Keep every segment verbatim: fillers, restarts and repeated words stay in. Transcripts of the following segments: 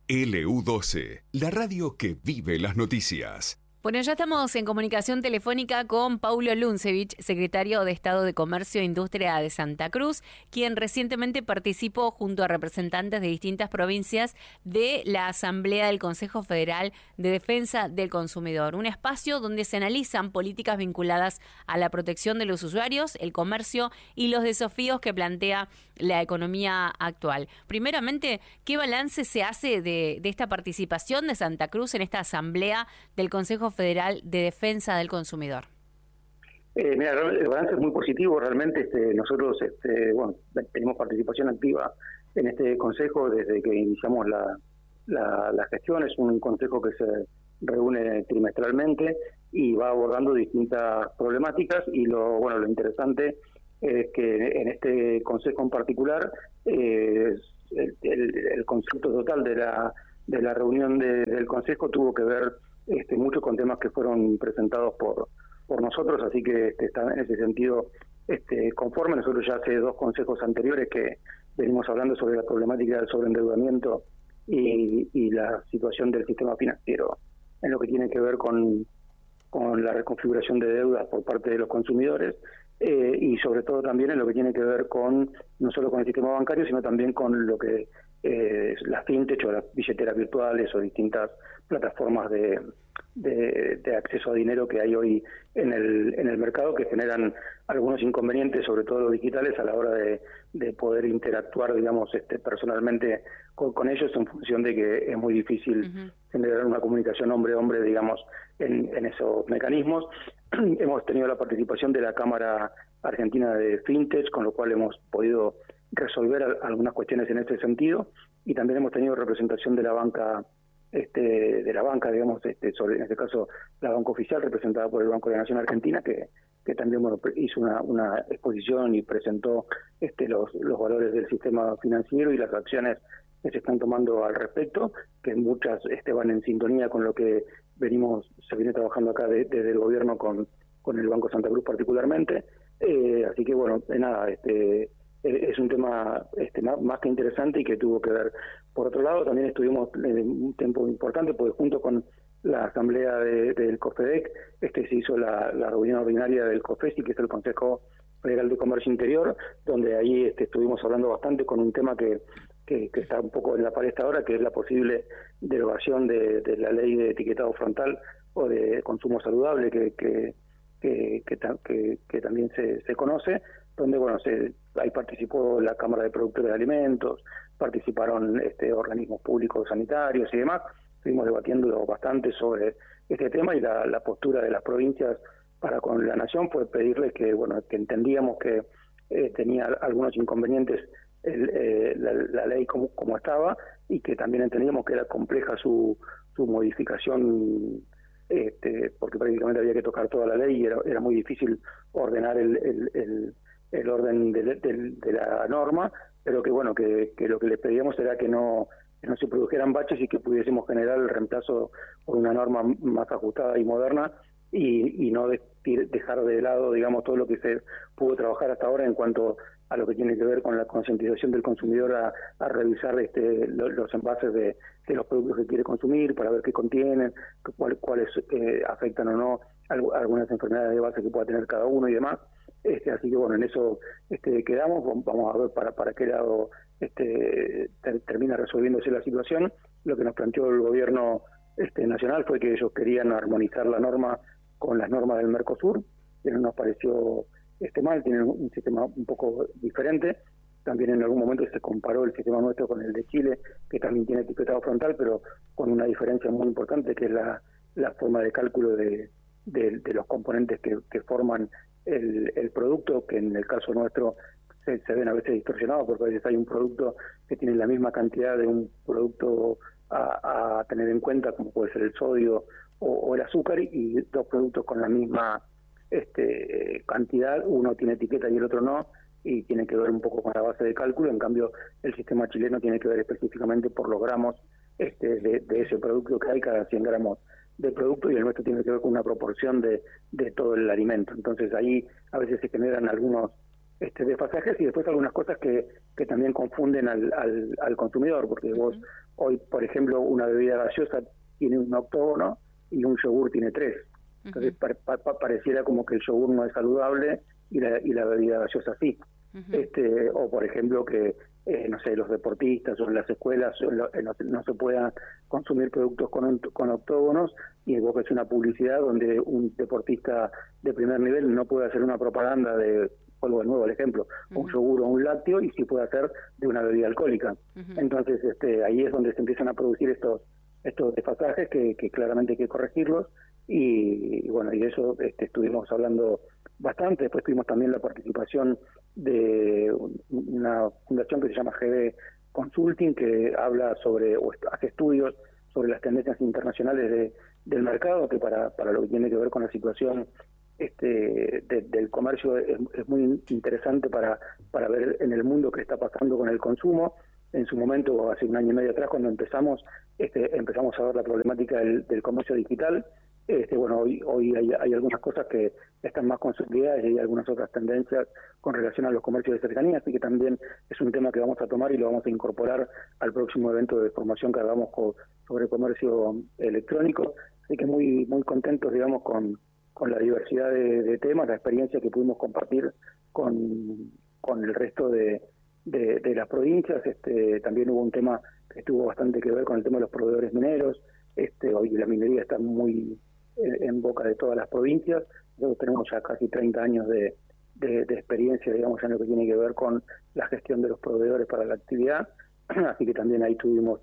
L U doce, la radio que vive las noticias. Bueno, ya estamos en comunicación telefónica con Paulo Luncevich, secretario de Estado de Comercio e Industria de Santa Cruz, quien recientemente participó junto a representantes de distintas provincias de la Asamblea del Consejo Federal de Defensa del Consumidor, un espacio donde se analizan políticas vinculadas a la protección de los usuarios, el comercio y los desafíos que plantea la economía actual. Primeramente, ¿qué balance se hace de, de esta participación de Santa Cruz en esta Asamblea del Consejo Federal de Defensa del Consumidor? Eh, mira, el balance es muy positivo. Realmente este, nosotros este, bueno, tenemos participación activa en este consejo desde que iniciamos la, la, la gestión. Es un consejo que se reúne trimestralmente y va abordando distintas problemáticas, y lo bueno lo interesante es que en este consejo en particular eh, el, el, el concepto total de la de la reunión de, del consejo tuvo que ver Este, mucho con temas que fueron presentados por por nosotros, así que este, está en ese sentido este, conforme. Nosotros ya hace dos consejos anteriores que venimos hablando sobre la problemática del sobreendeudamiento y, y la situación del sistema financiero en lo que tiene que ver con, con la reconfiguración de deudas por parte de los consumidores, eh, y sobre todo también en lo que tiene que ver con no solo con el sistema bancario, sino también con lo que eh, las fintech o las billeteras virtuales o distintas plataformas de, de, de acceso a dinero que hay hoy en el en el mercado, que generan algunos inconvenientes, sobre todo los digitales, a la hora de, de poder interactuar, digamos, este, personalmente con, con ellos, en función de que es muy difícil uh-huh. generar una comunicación hombre a hombre, digamos, en, en esos mecanismos. Hemos tenido la participación de la Cámara Argentina de Fintech, con lo cual hemos podido resolver a, algunas cuestiones en ese sentido, y también hemos tenido representación de la banca este de la banca, digamos, este sobre en este caso la banca oficial, representada por el Banco de la Nación Argentina, que que también bueno hizo una una exposición y presentó este los los valores del sistema financiero y las acciones que se están tomando al respecto, que muchas este van en sintonía con lo que venimos se viene trabajando acá de, desde el gobierno con con el Banco Santa Cruz particularmente. Eh, así que bueno, de nada, este es un tema este, más, más que interesante y que tuvo que ver. Por otro lado, también estuvimos en un tiempo importante, porque junto con la asamblea de, del COFEDEC este, se hizo la, la reunión ordinaria del COFESI, que es el Consejo Federal de Comercio Interior, donde ahí este, estuvimos hablando bastante con un tema que, que, que está un poco en la palestra ahora, que es la posible derogación de, de la ley de etiquetado frontal o de consumo saludable, que, que Que, que, que, que también se, se conoce, donde bueno se, ahí participó la Cámara de Productores de Alimentos, participaron este, organismos públicos sanitarios y demás. Estuvimos debatiendo bastante sobre este tema, y la, la postura de las provincias para con la Nación fue pedirles que bueno que entendíamos que eh, tenía algunos inconvenientes el, eh, la, la ley como, como estaba, y que también entendíamos que era compleja su, su modificación, Este, porque prácticamente había que tocar toda la ley y era, era muy difícil ordenar el, el, el, el orden de, de, de la norma, pero que bueno que, que lo que les pedíamos era que no que no se produjeran baches y que pudiésemos generar el reemplazo por una norma más ajustada y moderna, y, y no de, dejar de lado, digamos, todo lo que se pudo trabajar hasta ahora en cuanto a lo que tiene que ver con la concientización del consumidor a, a revisar este, los, los envases de, de los productos que quiere consumir para ver qué contienen, cuál, cuáles eh, afectan o no algunas enfermedades de base que pueda tener cada uno y demás. Este, así que bueno, en eso este, quedamos. Vamos a ver para para qué lado este, ter, termina resolviéndose la situación. Lo que nos planteó el gobierno este, nacional fue que ellos querían armonizar la norma con las normas del Mercosur, que no nos pareció este mal. Tienen un sistema un poco diferente. También en algún momento se comparó el sistema nuestro con el de Chile, que también tiene etiquetado frontal, pero con una diferencia muy importante, que es la, la forma de cálculo de, de, de los componentes que, que forman el, el producto, que en el caso nuestro se, se ven a veces distorsionados, porque a veces hay un producto que tiene la misma cantidad de un producto a, a tener en cuenta, como puede ser el sodio o, o el azúcar, y dos productos con la misma este, cantidad, uno tiene etiqueta y el otro no, y tiene que ver un poco con la base de cálculo. En cambio, el sistema chileno tiene que ver específicamente por los gramos este, de, de ese producto que hay cada cien gramos de producto, y el nuestro tiene que ver con una proporción de, de todo el alimento. Entonces ahí a veces se generan algunos este, desfasajes y después algunas cosas que, que también confunden al, al, al consumidor, porque vos uh-huh. hoy, por ejemplo, una bebida gaseosa tiene un octógono y un yogur tiene tres. Entonces uh-huh. pa, pa, pareciera como que el yogur no es saludable y la, y la bebida gaseosa sí. Uh-huh. este O, por ejemplo, que eh, no sé, los deportistas o en las escuelas no, no se puedan consumir productos con, con octógonos, y vos ves una publicidad donde un deportista de primer nivel no puede hacer una propaganda de, vuelvo de nuevo al ejemplo, uh-huh. un yogur o un lácteo, y sí puede hacer de una bebida alcohólica. Uh-huh. Entonces este ahí es donde se empiezan a producir estos estos desfasajes que, que claramente hay que corregirlos, y, y bueno, y de eso este, estuvimos hablando bastante. Después tuvimos también la participación de una fundación que se llama G B Consulting, que habla sobre, o hace estudios sobre las tendencias internacionales de, del mercado, que para, para lo que tiene que ver con la situación este de, del comercio es, es muy interesante para, para ver en el mundo qué está pasando con el consumo. En su momento, hace un año y medio atrás, cuando empezamos, este, empezamos a ver la problemática del, del comercio digital. Este, bueno, hoy hoy hay, hay algunas cosas que están más consolidadas y hay algunas otras tendencias con relación a los comercios de cercanía, así que también es un tema que vamos a tomar y lo vamos a incorporar al próximo evento de formación que hagamos con, sobre comercio electrónico. Así que muy muy contentos, digamos, con, con la diversidad de, de temas, la experiencia que pudimos compartir con, con el resto de, de, de las provincias. Este, también hubo un tema que tuvo bastante que ver con el tema de los proveedores mineros. Este, hoy la minería está muy en boca de todas las provincias. Nosotros tenemos ya casi treinta años de, de, de experiencia, digamos, en lo que tiene que ver con la gestión de los proveedores para la actividad, así que también ahí tuvimos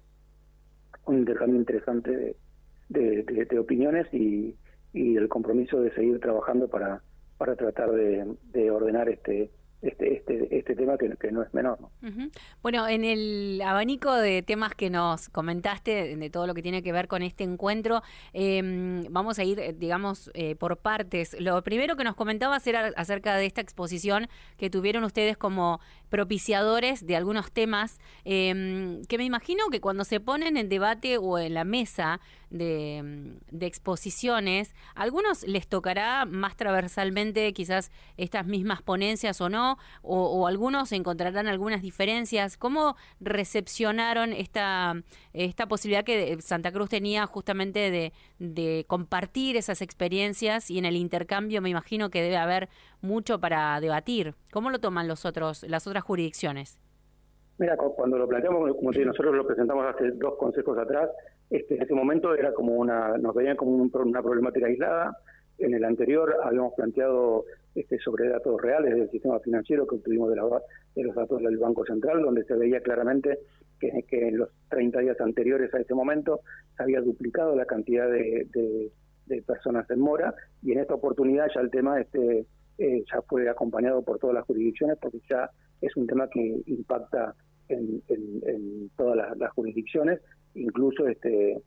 un intercambio interesante de, de, de, de opiniones y, y el compromiso de seguir trabajando para, para tratar de, de ordenar este este este este tema que, que no es menor, ¿no? Uh-huh. Bueno, en el abanico de temas que nos comentaste, de todo lo que tiene que ver con este encuentro, eh, vamos a ir, digamos, eh, por partes. Lo primero que nos comentabas era acerca de esta exposición que tuvieron ustedes como propiciadores de algunos temas, eh, que me imagino que cuando se ponen en debate o en la mesa de, de exposiciones, a algunos les tocará más transversalmente quizás estas mismas ponencias o no, o, o algunos encontrarán algunas diferencias. ¿Cómo recepcionaron esta esta posibilidad que Santa Cruz tenía justamente de, de compartir esas experiencias, y en el intercambio me imagino que debe haber mucho para debatir? ¿Cómo lo toman los otros las otras jurisdicciones? Mira, cuando lo planteamos, como te digo, nosotros lo presentamos hace dos consejos atrás. Este, en ese momento era como una, nos veían como un, una problemática aislada. En el anterior habíamos planteado este, sobre datos reales del sistema financiero que obtuvimos de, la, de los datos del Banco Central, donde se veía claramente que, que en los treinta días anteriores a ese momento se había duplicado la cantidad de, de, de personas en mora, y en esta oportunidad ya el tema este eh, ya fue acompañado por todas las jurisdicciones, porque ya es un tema que impacta en, en, en todas las, las jurisdicciones. Incluso este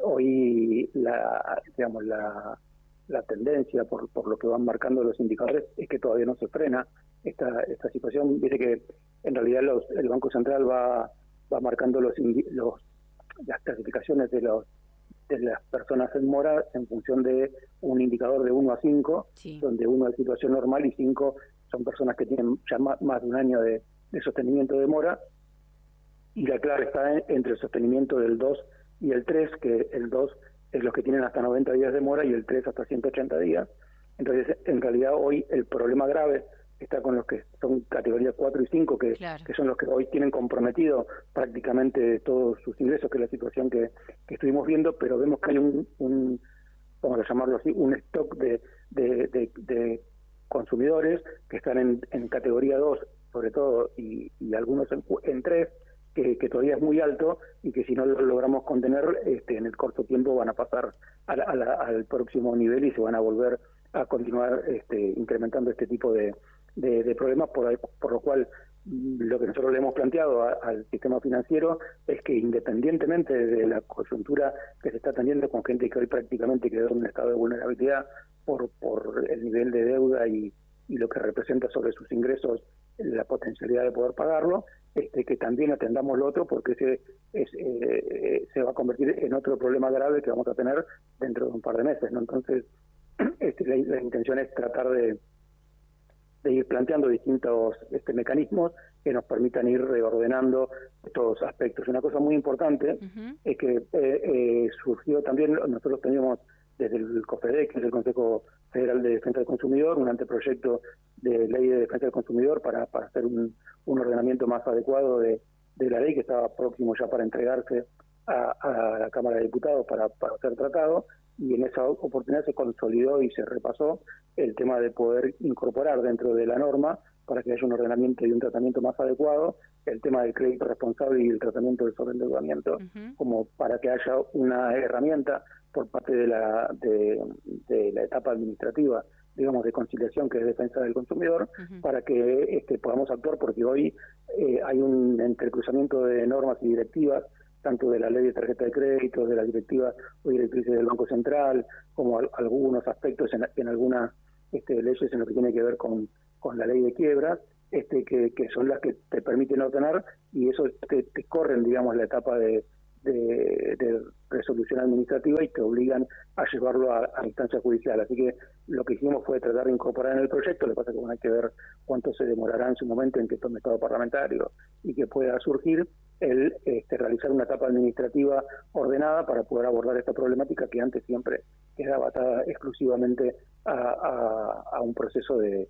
hoy la digamos la la tendencia por por lo que van marcando los indicadores es que todavía no se frena esta esta situación. Dice que en realidad los, el Banco Central va va marcando los, los las clasificaciones de los de las personas en mora en función de un indicador de uno a cinco, sí, donde uno es situación normal y cinco son personas que tienen ya más, más de un año de, de sostenimiento de mora, y la clave está en, entre el sostenimiento del dos y el tres, que el dos es los que tienen hasta noventa días de mora y el tres hasta ciento ochenta días. Entonces, en realidad hoy el problema grave está con los que son categorías cuatro y cinco, que, claro, que son los que hoy tienen comprometido prácticamente todos sus ingresos, que es la situación que, que estuvimos viendo, pero vemos que hay un, un vamos a llamarlo así, un stock de, de, de, de consumidores que están en, en categoría dos, sobre todo, y, y algunos en, en tres, que, que todavía es muy alto, y que si no lo logramos contener, este, en el corto tiempo van a pasar a la, a la, al próximo nivel y se van a volver a continuar este, incrementando este tipo de, de, de problemas, por, por lo cual lo que nosotros le hemos planteado a, al sistema financiero es que, independientemente de la coyuntura que se está atendiendo con gente que hoy prácticamente quedó en un estado de vulnerabilidad por, por el nivel de deuda y, y lo que representa sobre sus ingresos la potencialidad de poder pagarlo, este, que también atendamos lo otro, porque ese es, eh, se va a convertir en otro problema grave que vamos a tener dentro de un par de meses, ¿no? Entonces, este, la, la intención es tratar de de ir planteando distintos este, mecanismos que nos permitan ir reordenando estos aspectos. Una cosa muy importante uh-huh. es que eh, eh, surgió también, nosotros teníamos desde el COFEDEC, que es el Consejo Federal de Defensa del Consumidor, un anteproyecto de ley de defensa del consumidor para, para hacer un, un ordenamiento más adecuado de, de la ley que estaba próximo ya para entregarse a, a la Cámara de Diputados para, para ser tratado, y en esa oportunidad se consolidó y se repasó el tema de poder incorporar dentro de la norma, para que haya un ordenamiento y un tratamiento más adecuado, el tema del crédito responsable y el tratamiento del sobreendeudamiento, uh-huh. como para que haya una herramienta por parte de la de, de la etapa administrativa, digamos, de conciliación, que es defensa del consumidor, uh-huh. para que este, podamos actuar, porque hoy eh, hay un entrecruzamiento de normas y directivas, tanto de la ley de tarjeta de crédito, de las directivas o directrices del Banco Central, como al, algunos aspectos en, en algunas este, leyes en lo que tiene que ver con, con la ley de quiebras, este, que, que son las que te permiten ordenar, y eso te, te corren, digamos, la etapa de, de, de resolución administrativa y te obligan a llevarlo a, a instancia judicial. Así que lo que hicimos fue tratar de incorporar en el proyecto. Lo que pasa es que bueno, hay que ver cuánto se demorará en su momento en que tome estado parlamentario y que pueda surgir el este, realizar una etapa administrativa ordenada para poder abordar esta problemática que antes siempre quedaba atada exclusivamente a, a, a un proceso de,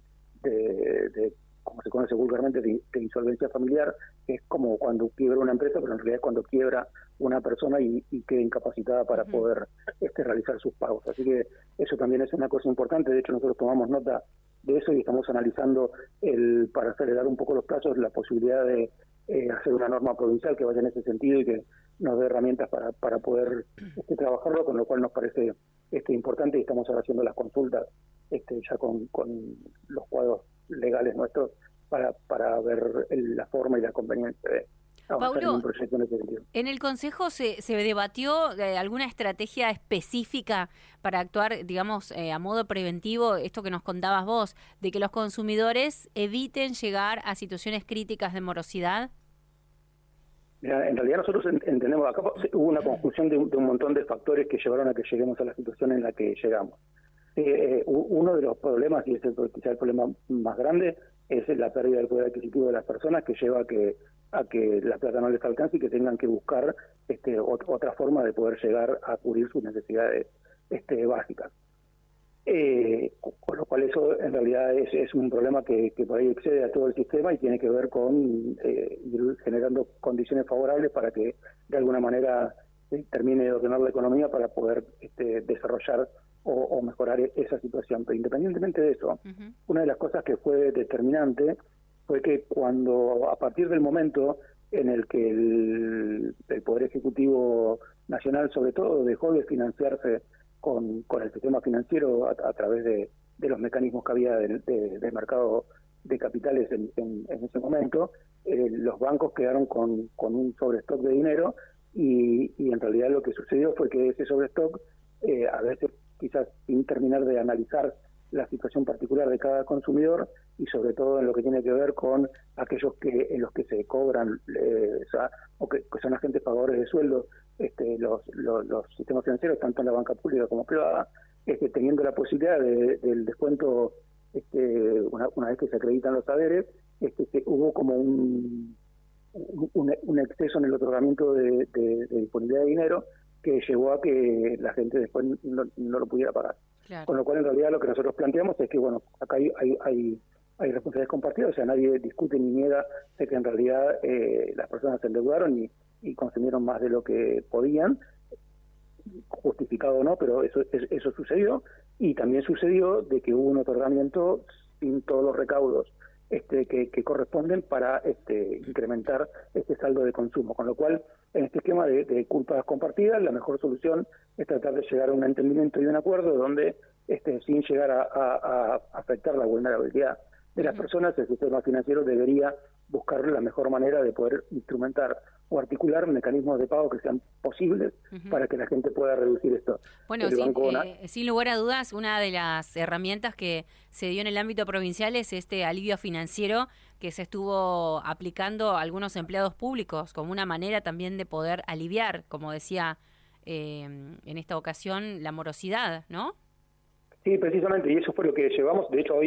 de, de como se conoce vulgarmente, de, de insolvencia familiar, que es como cuando quiebra una empresa, pero en realidad es cuando quiebra una persona y, y queda incapacitada para uh-huh. poder este, realizar sus pagos. Así que eso también es una cosa importante. De hecho, nosotros tomamos nota de eso y estamos analizando, el para acelerar un poco los plazos, la posibilidad de eh, hacer una norma provincial que vaya en ese sentido y que nos dé herramientas para, para poder este, trabajarlo, con lo cual nos parece este, importante, y estamos ahora haciendo las consultas este, ya con, con los cuadros legales nuestros para para ver el, la forma y la conveniencia de avanzar Paulo, en un proyecto en ese sentido. ¿En el Consejo se, se debatió eh, alguna estrategia específica para actuar, digamos, eh, a modo preventivo, esto que nos contabas vos, de que los consumidores eviten llegar a situaciones críticas de morosidad? Mira, en realidad nosotros entendemos, acá hubo una conjunción de un, de un montón de factores que llevaron a que lleguemos a la situación en la que llegamos. Eh, uno de los problemas, y ese es quizá el problema más grande, es la pérdida del poder adquisitivo de las personas, que lleva a que a que la plata no les alcance y que tengan que buscar este ot- otra forma de poder llegar a cubrir sus necesidades este básicas. Eh, con lo cual eso en realidad es, es un problema que, que por ahí excede a todo el sistema y tiene que ver con eh, ir generando condiciones favorables para que de alguna manera eh, termine de ordenar la economía para poder este, desarrollar O, o mejorar esa situación. Pero independientemente de eso, uh-huh. una de las cosas que fue determinante fue que cuando, a partir del momento en el que el, el Poder Ejecutivo Nacional, sobre todo, dejó de financiarse con, con el sistema financiero a, a través de, de los mecanismos que había del de, de mercado de capitales en, en, en ese momento, eh, los bancos quedaron con, con un sobrestock de dinero y, y en realidad lo que sucedió fue que ese sobrestock, eh, a veces quizás sin terminar de analizar la situación particular de cada consumidor y sobre todo en lo que tiene que ver con aquellos que en los que se cobran eh, o, sea, o que, que son agentes pagadores de sueldo, este, los, los, los sistemas financieros, tanto en la banca pública como privada, este, teniendo la posibilidad de, del descuento este, una, una vez que se acreditan los saberes, este, que hubo como un, un, un exceso en el otorgamiento de, de, de disponibilidad de dinero que llevó a que la gente después no, no lo pudiera pagar. Claro. Con lo cual, en realidad, lo que nosotros planteamos es que, bueno, acá hay hay, hay, hay responsabilidades compartidas, o sea, nadie discute ni niega de que en realidad eh, las personas se endeudaron y, y consumieron más de lo que podían, justificado o no, pero eso, eso, eso sucedió, y también sucedió de que hubo un otorgamiento sin todos los recaudos Este, que, que corresponden para este, incrementar este saldo de consumo, con lo cual en este esquema de, de culpas compartidas la mejor solución es tratar de llegar a un entendimiento y un acuerdo donde este, sin llegar a, a, a afectar la vulnerabilidad de las personas, el sistema financiero debería buscar la mejor manera de poder instrumentar o articular mecanismos de pago que sean posibles uh-huh. para que la gente pueda reducir esto. Bueno, sin, eh, sin lugar a dudas, una de las herramientas que se dio en el ámbito provincial es este alivio financiero que se estuvo aplicando a algunos empleados públicos como una manera también de poder aliviar, como decía eh, en esta ocasión, la morosidad, ¿no? Sí, precisamente, y eso fue lo que llevamos. De hecho, hoy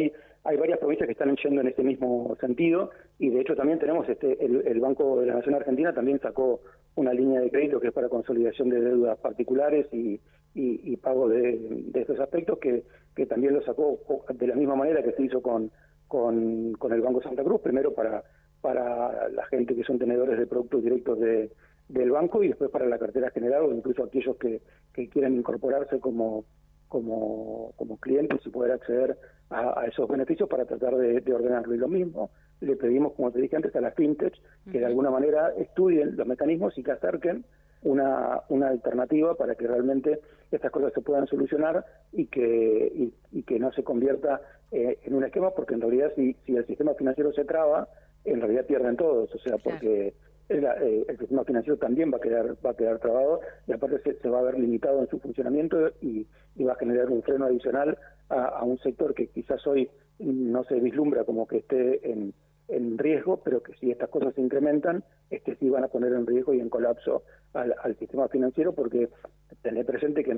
hay varias provincias que están yendo en este mismo sentido, y de hecho también tenemos este el, el Banco de la Nación Argentina también sacó una línea de crédito que es para consolidación de deudas particulares y, y, y pago de, de estos aspectos, que, que también lo sacó de la misma manera que se hizo con, con, con el Banco Santa Cruz, primero para, para la gente que son tenedores de productos directos de, del banco, y después para la cartera general, o incluso aquellos que, que quieren incorporarse como como como clientes y poder acceder a, a esos beneficios para tratar de, de ordenarlo. Y lo mismo le pedimos, como te dije antes, a las fintech que de alguna manera estudien los mecanismos y que acerquen una una alternativa para que realmente estas cosas se puedan solucionar y que y, y que no se convierta eh, en un esquema, porque en realidad si si el sistema financiero se traba, en realidad pierden todos, o sea, porque el, eh, el sistema financiero también va a quedar va a quedar trabado, y aparte se, se va a ver limitado en su funcionamiento y, y va a generar un freno adicional a, a un sector que quizás hoy no se vislumbra como que esté en, en riesgo, pero que si estas cosas se incrementan, este sí van a poner en riesgo y en colapso al, al sistema financiero, porque tener presente que